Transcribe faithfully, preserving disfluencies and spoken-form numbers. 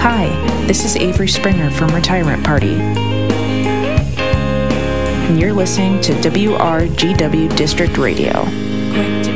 Hi, this is Avery Springer from Retirement Party, and you're listening to W R G W District Radio.